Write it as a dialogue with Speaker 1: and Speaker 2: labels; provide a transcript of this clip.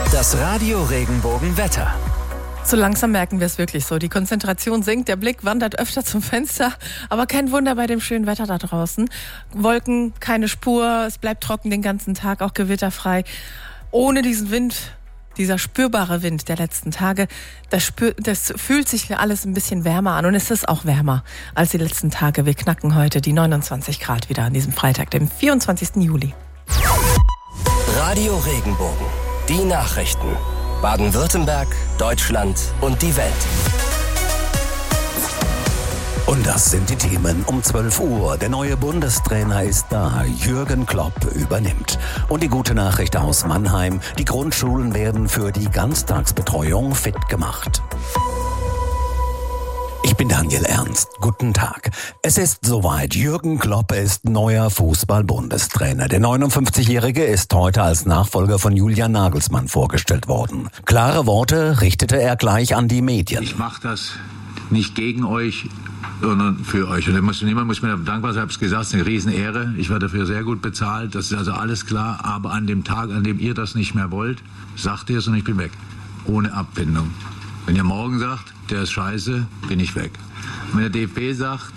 Speaker 1: Das Radio Regenbogen-Wetter.
Speaker 2: So langsam merken wir es wirklich so. Die Konzentration sinkt, der Blick wandert öfter zum Fenster. Aber kein Wunder bei dem schönen Wetter da draußen. Wolken, keine Spur, es bleibt trocken den ganzen Tag, auch gewitterfrei. Ohne diesen Wind, dieser spürbare Wind der letzten Tage, das fühlt sich alles ein bisschen wärmer an. Und es ist auch wärmer als die letzten Tage. Wir knacken heute die 29 Grad wieder an diesem Freitag, dem 24. Juli.
Speaker 1: Radio Regenbogen. Die Nachrichten. Baden-Württemberg, Deutschland und die Welt.
Speaker 3: Und das sind die Themen um 12 Uhr. Der neue Bundestrainer ist da. Jürgen Klopp übernimmt. Und die gute Nachricht aus Mannheim. Die Grundschulen werden für die Ganztagsbetreuung fit gemacht. Ich bin Daniel Ernst. Guten Tag. Es ist soweit. Jürgen Klopp ist neuer Fußball-Bundestrainer. Der 59-Jährige ist heute als Nachfolger von Julian Nagelsmann vorgestellt worden. Klare Worte richtete er gleich an die Medien.
Speaker 4: Ich mache das nicht gegen euch, sondern für euch. Und niemand muss mir dankbar sein. Ich habe es gesagt, es ist eine Riesenehre. Ich werde dafür sehr gut bezahlt. Das ist also alles klar. Aber an dem Tag, an dem ihr das nicht mehr wollt, sagt ihr es und ich bin weg. Ohne Abfindung. Wenn ihr morgen sagt, der ist scheiße, bin ich weg. Und wenn der DFB sagt,